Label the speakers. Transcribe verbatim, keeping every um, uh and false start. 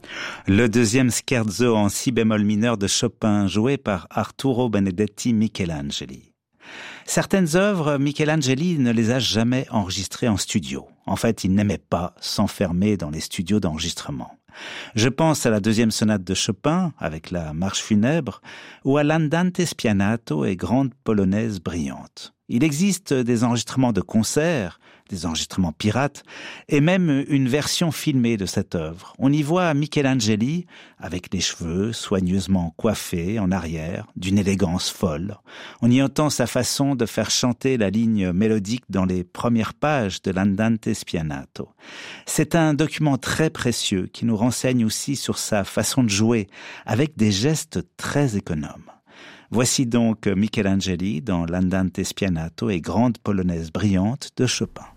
Speaker 1: Le deuxième scherzo en si bémol mineur de Chopin, joué par Arturo Benedetti Michelangeli. Certaines œuvres, Michelangeli ne les a jamais enregistrées en studio. En fait, il n'aimait pas s'enfermer dans les studios d'enregistrement. Je pense à la deuxième sonate de Chopin, avec la marche funèbre, ou à l'Andante spianato et grande polonaise brillante. Il existe des enregistrements de concerts, des enregistrements pirates, et même une version filmée de cette œuvre. On y voit Michelangeli, avec les cheveux soigneusement coiffés en arrière, d'une élégance folle. On y entend sa façon de faire chanter la ligne mélodique dans les premières pages de l'Andante spianato. C'est un document très précieux qui nous renseigne aussi sur sa façon de jouer, avec des gestes très économes. Voici donc Michelangeli dans l'Andante spianato et grande polonaise brillante de Chopin.